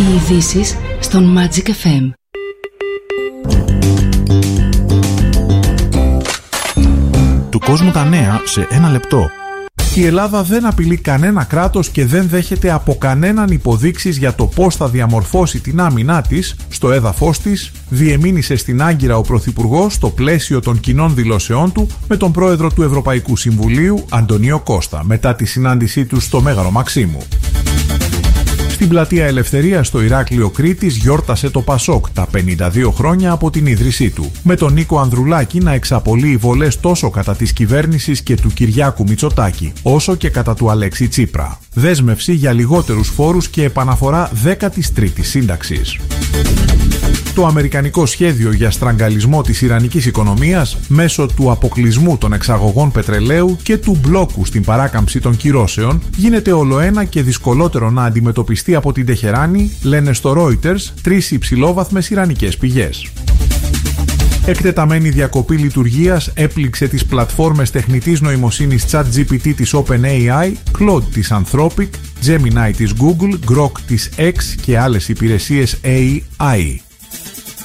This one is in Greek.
Οι ειδήσεις στον Magic FM. Του κόσμου τα νέα σε ένα λεπτό. Η Ελλάδα δεν απειλεί κανένα κράτος και δεν δέχεται από κανέναν υποδείξεις για το πώς θα διαμορφώσει την άμυνά της στο έδαφος της, διεμήνυσε στην Άγκυρα ο Πρωθυπουργός στο πλαίσιο των κοινών δηλώσεών του με τον πρόεδρο του Ευρωπαϊκού Συμβουλίου, Αντωνίο Κώστα, μετά τη συνάντησή τους στο Μέγαρο Μαξίμου. Στην Πλατεία Ελευθερίας στο Ηράκλειο Κρήτης γιόρτασε το Πασόκ τα 52 χρόνια από την ίδρυσή του, με τον Νίκο Ανδρουλάκη να εξαπολύει βολές τόσο κατά της κυβέρνησης και του Κυριάκου Μητσοτάκη, όσο και κατά του Αλέξη Τσίπρα. Δέσμευση για λιγότερους φόρους και επαναφορά 13ης σύνταξης. Το αμερικανικό σχέδιο για στραγγαλισμό της ιρανικής οικονομίας μέσω του αποκλεισμού των εξαγωγών πετρελαίου και του μπλόκου στην παράκαμψη των κυρώσεων γίνεται ολοένα και δυσκολότερο να αντιμετωπιστεί από την Τεχεράνη, λένε στο Reuters 3 υψηλόβαθμες ιρανικές πηγές. Εκτεταμένη διακοπή λειτουργίας έπληξε τις πλατφόρμες τεχνητής νοημοσύνης ChatGPT της OpenAI, Claude της Anthropic, Gemini της Google, Grok της X και άλλες υπηρεσίες AI.